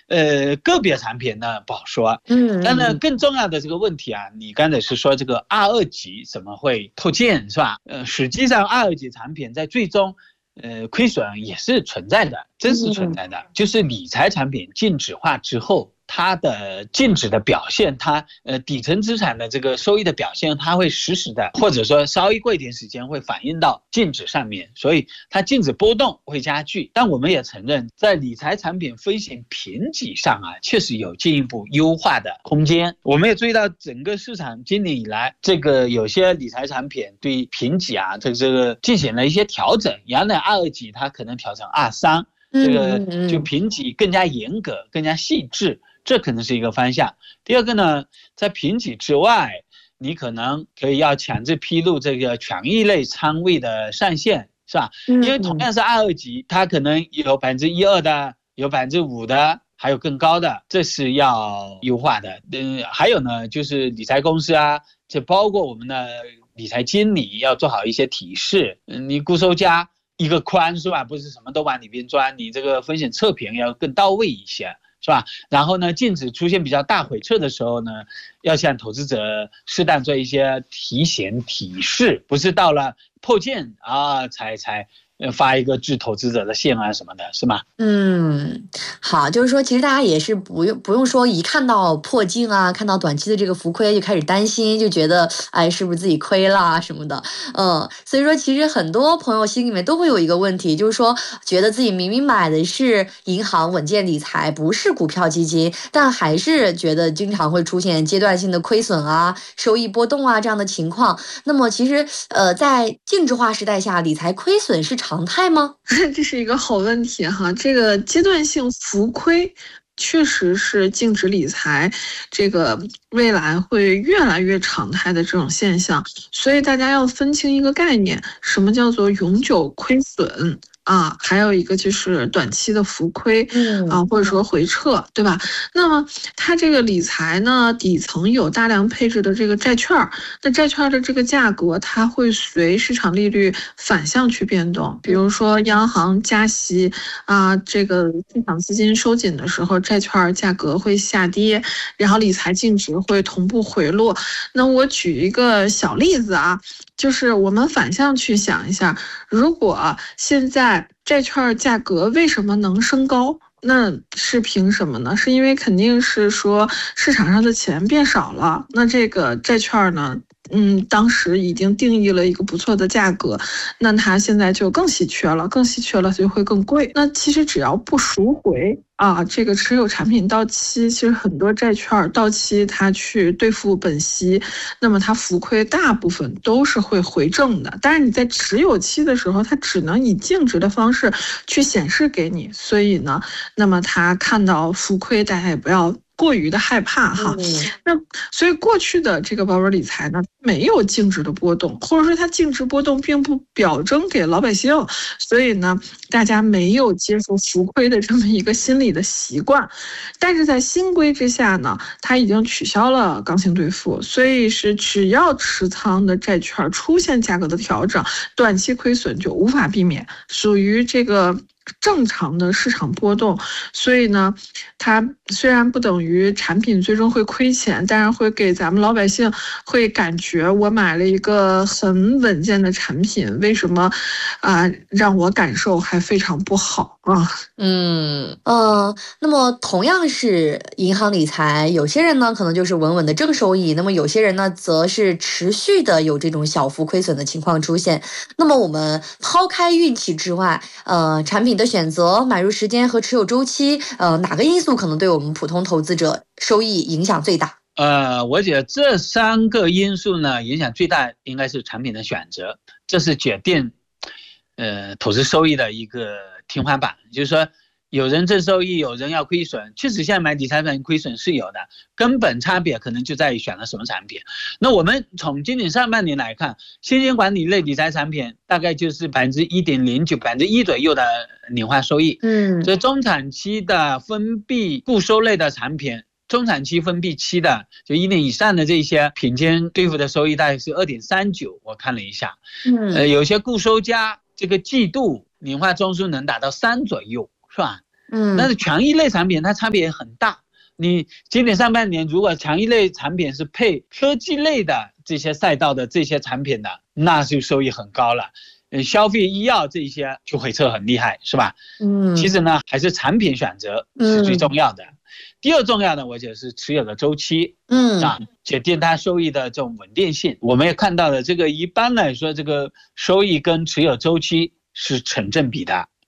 个别产品呢不好说。但呢，更重要的这个问题啊，你刚才是说这个2.2级怎么会破净是吧？实际上2.2级产品在最终亏损也是存在的，真实存在的，就是理财产品净值化之后，它的净值的表现，它底层资产的这个收益的表现，它会实时的，或者说稍微过一点时间会反映到净值上面，所以它净值波动会加剧。但我们也承认，在理财产品风险评级上啊，确实有进一步优化的空间。我们也注意到，整个市场今年以来，这个有些理财产品对评级啊，这个进行了一些调整，原来2.2级它可能调成2.3，这个就评级更加严格、更加细致。这可能是一个方向。第二个呢，在评级之外，你可能可以要强制披露这个权益类仓位的上限，是吧？因为同样是2.2级，它可能有1%、2%的，有5%的，还有更高的，这是要优化的。还有呢，就是理财公司啊，这包括我们的理财经理要做好一些提示。你固收加一个宽是吧？不是什么都往里边钻，你这个风险测评要更到位一些。是吧？然后呢，净值出现比较大回撤的时候呢，要向投资者适当做一些提醒提示，不是到了破净啊才发一个致投资者的信啊什么的，是吗？ 好，就是说，其实大家也是不用说一看到破净啊，看到短期的这个浮亏就开始担心，就觉得哎是不是自己亏了什么的，所以说其实很多朋友心里面都会有一个问题，就是说觉得自己明明买的是银行稳健理财，不是股票基金，但还是觉得经常会出现阶段性的亏损啊、收益波动啊这样的情况。那么其实在净值化时代下，理财亏损是常态吗？ 这是一个好问题哈，这个阶段性浮亏确实是净值理财这个未来会越来越常态的这种现象，所以大家要分清一个概念，什么叫做永久亏损啊，还有一个就是短期的浮亏啊，或者说回撤，对吧？那么它这个理财呢，底层有大量配置的这个债券，那债券的这个价格它会随市场利率反向去变动，比如说央行加息啊，这个市场资金收紧的时候，债券价格会下跌，然后理财净值会同步回落。那我举一个小例子啊，就是我们反向去想一下，如果现在债券价格为什么能升高？那是凭什么呢？是因为肯定是说市场上的钱变少了，那这个债券呢，当时已经定义了一个不错的价格，那它现在就更稀缺了，就会更贵。那其实只要不赎回啊，这个持有产品到期，其实很多债券到期它去兑付本息，那么它浮亏大部分都是会回正的。但是你在持有期的时候，它只能以净值的方式去显示给你，所以呢，那么它看到浮亏，大家也不要过于的害怕哈。那所以过去的这个保本理财呢，没有净值的波动，或者说它净值波动并不表征给老百姓，所以呢，大家没有接受浮亏的这么一个心理的习惯。但是在新规之下呢，它已经取消了刚性兑付，所以是只要持仓的债券出现价格的调整，短期亏损就无法避免，属于这个正常的市场波动。所以呢，它虽然不等于产品最终会亏钱，但是会给咱们老百姓会感觉我买了一个很稳健的产品，为什么让我感受还非常不好啊？ 那么同样是银行理财，有些人呢可能就是稳稳的正收益，那么有些人呢则是持续的有这种小幅亏损的情况出现。那么我们抛开运气之外，产品的选择、买入时间和持有周期，哪个因素可能对我们普通投资者收益影响最大？ 我觉得这3个因素呢，影响最大应该是产品的选择，这是决定投资收益的一个天花板。就是说有人正收益，有人要亏损，确实现在买理财产品亏损是有的，根本差别可能就在于选了什么产品。那我们从今年上半年来看，现金管理类理财产品大概就是1.09%、1%左右的年化收益。所以中长期的封闭固收类的产品，中长期封闭期的就1年以上的这些平均兑付的收益大概是2.39%，我看了一下。有些固收加这个季度年化中枢能达到3左右，是吧？ 但是权益类产品它差别很大。你今年上半年如果权益类产品是配科技类的这些赛道的这些产品的，那就收益很高了。消费医药这些就回撤很厉害，是吧？其实呢，还是产品选择是最重要的。第二重要的，我觉得是持有的周期，决定它收益的这种稳定性。我们也看到了，这个一般来说，这个收益跟持有周期是成正比的。